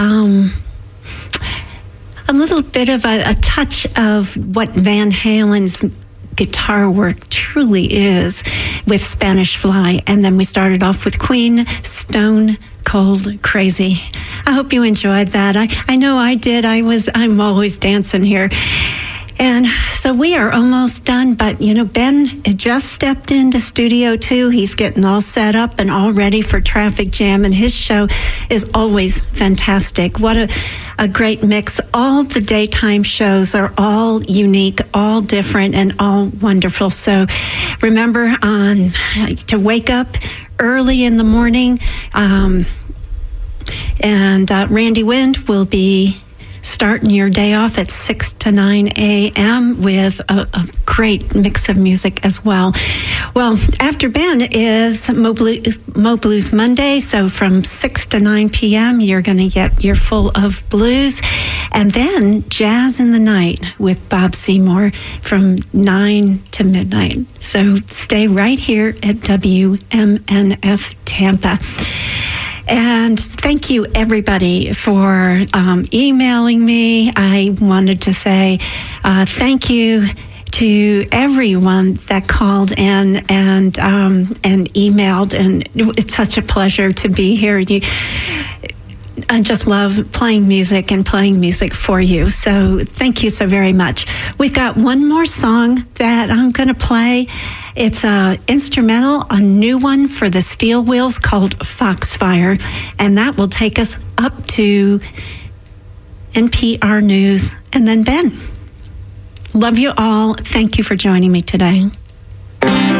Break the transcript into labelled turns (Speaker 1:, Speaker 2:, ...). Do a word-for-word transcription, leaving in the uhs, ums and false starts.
Speaker 1: um, a little bit of a, a touch of what Van Halen's guitar work truly is with Spanish Fly. And then we started off with Queen, Stone Cold Crazy. I hope you enjoyed that. I, I know I did. I was, I'm always dancing here. And so we are almost done, but, you know, Ben just stepped into Studio Two. He's getting all set up and all ready for Traffic Jam, and his show is always fantastic. What a, a great mix. All the daytime shows are all unique, all different, and all wonderful. So remember on to wake up early in the morning, um, and uh, Randy Wind will be starting your day off at six to nine a.m. with a, a great mix of music as well. Well, after Ben is Mo Blues, Mo Blues Monday, so from six to nine p.m. you're going to get your full of blues. And then Jazz in the Night with Bob Seymour from nine to midnight. So stay right here at W M N F Tampa. And thank you, everybody, for um, emailing me. I wanted to say uh, thank you to everyone that called in and um, and emailed. And it's such a pleasure to be here. You, I just love playing music and playing music for you. So thank you so very much. We've got one more song that I'm going to play. It's a instrumental, a new one for the Steel Wheels called Foxfire, and that will take us up to N P R News and then Ben. Love you all. Thank you for joining me today.